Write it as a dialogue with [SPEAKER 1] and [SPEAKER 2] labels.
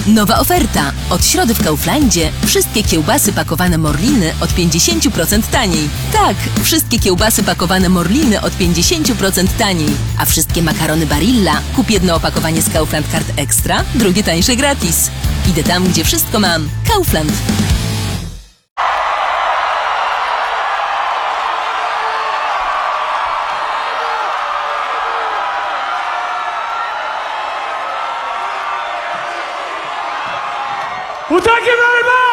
[SPEAKER 1] Nowa oferta. Od środy w Kauflandzie wszystkie kiełbasy pakowane Morliny od 50% taniej. Tak, wszystkie kiełbasy pakowane Morliny od 50% taniej. A wszystkie makarony Barilla kup jedno opakowanie z Kaufland Card Extra, drugie tańsze gratis. Idę tam, gdzie wszystko mam. Kaufland.
[SPEAKER 2] Well, thank you very much!